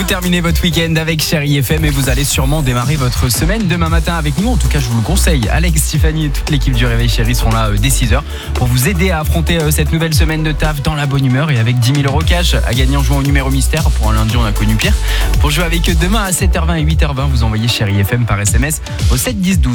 terminez votre week-end avec Chérie FM et vous allez sûrement démarrer votre semaine demain matin avec nous. En tout cas, je vous le conseille. Alex, Tiffany et toute l'équipe du Réveil Chérie seront là dès 6h pour vous aider à affronter cette nouvelle semaine de taf dans la bonne humeur et avec 10 000 € cash à gagner en jouant au numéro mystère. Pour un lundi, on a connu pire. Pour jouer avec eux demain à 7h20 et 8h20, vous envoyez Chérie FM par SMS au 7 10 12.